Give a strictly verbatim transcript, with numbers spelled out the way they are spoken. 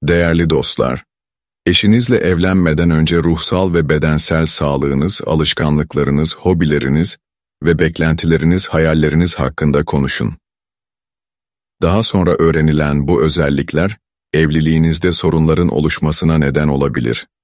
Değerli dostlar, eşinizle evlenmeden önce ruhsal ve bedensel sağlığınız, alışkanlıklarınız, hobileriniz ve beklentileriniz, hayalleriniz hakkında konuşun. Daha sonra öğrenilen bu özellikler, evliliğinizde sorunların oluşmasına neden olabilir.